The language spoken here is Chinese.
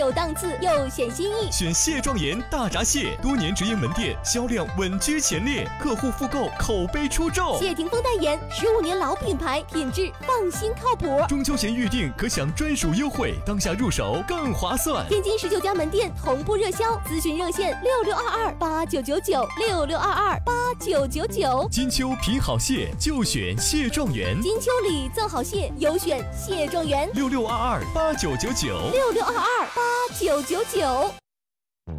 有档次又显心意。 选蟹壮盐大闸蟹，多年直营门店，销量稳居前列，客户复购口碑出众。 谢霆锋代言，15年老品牌，品质放心靠谱。 中秋前预订可享专属优惠，当下入手更划算。 天津19家门店同步热销，咨询热线66228999，66228999。 金秋品好蟹就选蟹壮元， 金秋里赠好蟹有选蟹壮元 ，66228999， 66228999。